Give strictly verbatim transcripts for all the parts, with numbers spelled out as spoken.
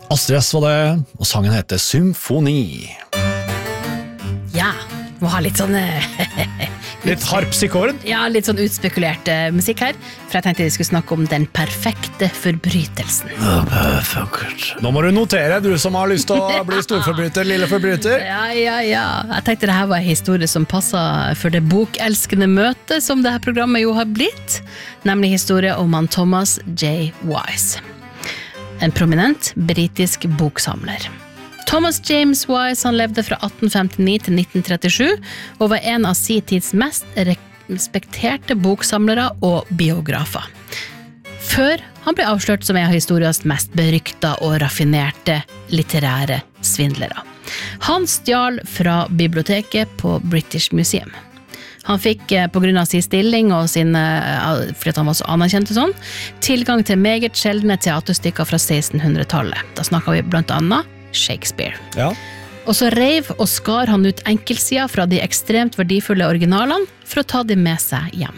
Astrid S var det, og sangen heter Symfoni. Ja, må ha litt sånn Litt harpsikord? Ja, litt sånn utspekulert uh, musikk her. For jeg tenkte vi skulle snakke om den perfekte forbrytelsen. Nå må du notere, du som har lyst til å bli storforbryter, lille forbryter. Ja, ja, ja. Jeg tenkte dette var en historie som passet for det bokelskende møtet som dette programmet jo har blitt. Nemlig historie om han Thomas J. Wise. En prominent britisk boksamler. Thomas James Wise han levde fra atten femtini til nitten trettisju og var en av sin tids mest respekterte boksamlere og biografer. Før han ble avslørt som en av historiens mest berykta og raffinerte litterære svindlere. Han stjal fra biblioteket på British Museum. Han fikk på grunn av sin stilling og sin, fordi han var så anerkjent og sånn, tilgang til meget sjeldne teaterstykker fra sekstenhundretallet. Da snakket vi blant annet Shakespeare. Ja. Og så reiv og skar han ut enkeltsider fra de ekstremt verdifulle originalene for å ta dem med seg hjem.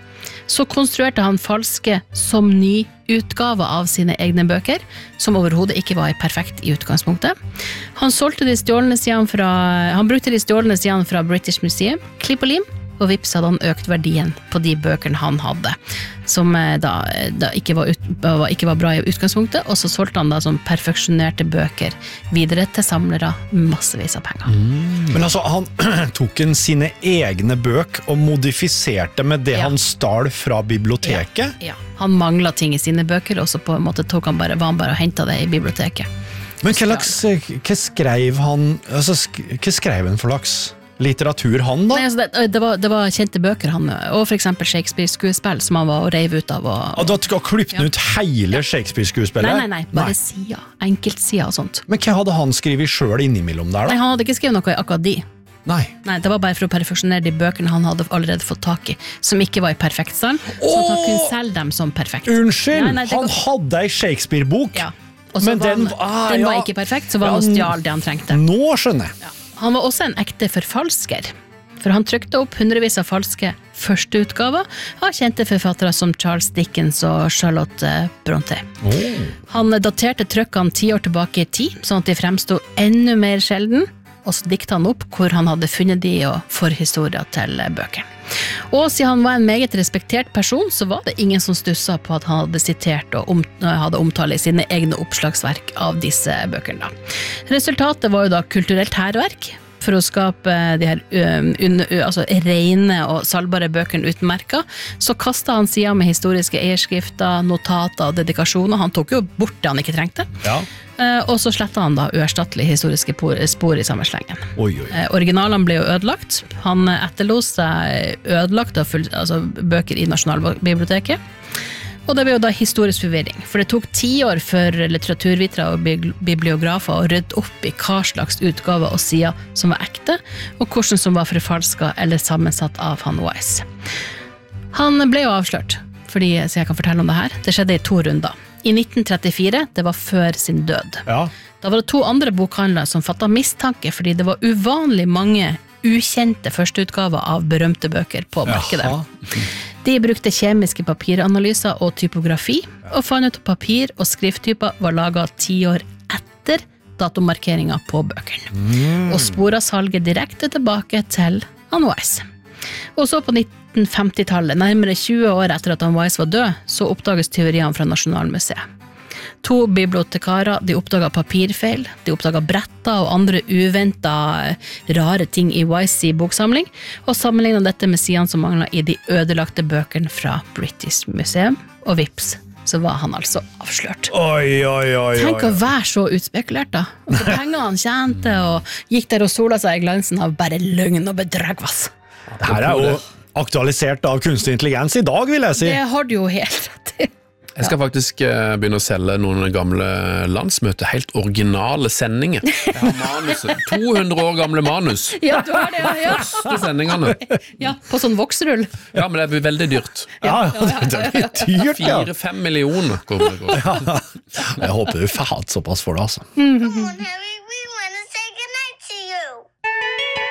Så konstruerte han falske som ny utgaver av sine egne bøker, som overhodet ikke var perfekt i utgangspunktet. Han solgte de stjålne sidene fra, han brukte de stjålne sidene fra British Museum, klipp og lim, og vips hadde han økt verdien på de bøkene han hadde, som da, da ikke, var ut, ikke var bra i utgangspunktet, og så solgte han da som perfeksjonerte bøker videre til samlere massevis av penger. Mm. Men altså, han tok en sine egne bøk og modifiserte med det ja. Han stal fra biblioteket? Ja, ja. Han manglet ting i sine bøker, og så på en måte tok han bare, var han bare og hentet det i biblioteket. Men hva, slags, hva skrev han, altså, hva skrev han for slags litteratur han da? Nei, altså det, det, var, det var kjente bøker han, og for eksempel Shakespeare-skuespill som han var og reiv ut av. Og, og du har klippet ja. Ut hele Shakespeare-skuespillet? Nei, nei, nei, bare sider, enkeltsider og sånt. Men hva hadde han skrevet selv innimellom der da? Nei, han hadde ikke skrevet noe i akkurat de. Nei. Nei, det var bare for å perfeksjonere de bøkene han hadde allerede fått tak i, som ikke var i perfekt stand, så at han kunne selge dem som perfekt. Unnskyld, nei, nei, han går... hadde en Shakespeare-bok? Ja, og så men var den, han, ah, den ja. var ikke perfekt, så var han og stjal det han trengte. Nå skjønner jeg. Ja. Han var også en ekte forfalsker. For han trykte opp hundrevis av falske førsteutgaver av kjente forfattere som Charles Dickens og Charlotte Brontë. Oh. Han daterte trykkene ti år tilbake i tid, sånn at de fremstod enda mer sjelden, og så diktet han opp hvor han hadde funnet de og forhistorier til bøker. Og siden han var en meget respektert person, så var det ingen som stusset på at han hadde sitert og om, hadde omtalt i sine egne oppslagsverk av disse bøkene. Resultatet var jo da kulturelt herverk, for å skape de her um, un, altså rene og salgbare bøkene uten merker, så kastet han siden med historiske eierskrifter, notater og dedikasjoner. Han tok jo bort det han ikke trengte. Ja. Uh, og så slettet han da uerstattelige historiske spor i samme slengen. Oi, oi. Uh, originalene ble jo ødelagt. Han etterlot seg ødelagt av full, altså, bøker i Nasjonalbiblioteket. Og det ble jo da historisk forvirring, for det tok ti år for litteraturvitere og bibliografer å rydde opp i hva slags utgaver og sider som var ekte, og hvordan som var forfalsket eller sammensatt av han Wise. Han ble jo avslørt, fordi, så jeg kan fortelle om det her. Det skjedde i to runder. I nitten trettifire, det var før sin død. Ja. Da var det to andre bokhandlere som fattet mistanke, fordi det var uvanlig mange ukjente førsteutgaver av berømte bøker på markedet. Jaha. De brukte kjemiske papiranalyser og typografi, og fant ut at papir og skrifttyper var laget ti år etter datomarkeringen på bøkene. Mm. Og sporet salget direkte tilbake til han Wise. Og så på nitten femtitallet, nærmere tjue år etter at han Wise var død, så oppdages tyveriene fra Nasjonalmuseet. To bibliotekarer, de oppdaget papirfeil, de oppdaget bretter og andre uventet rare ting i Wise boksamling, og sammenlignet dette med sidene som manglet i de ødelagte bøkene fra British Museum, og vips, så var han altså avslørt. Oi, oi, oi, Tenk å være så utspekulert da, og for penger han tjente, og gikk der og sola seg i glansen av bare løgn og bedrag, vass. Det her er jo aktualisert av kunstig intelligens i dag, vil jeg si. Det har du jo helt rett i. Jeg skal faktisk uh, begynne å selge noen gamle landsmøter, helt originale sendinger. Jeg har manuset, to hundre år gamle manus. Ja, du har det, ja. ja. Første sendingene. Ja, på sånn voksrull. Ja, men det blir veldig dyrt. Ja, ja, det blir dyrt, ja. Fire-fem millioner kommer det gå. Ja, jeg håper du får hatt såpass for det, altså. Mm-hmm.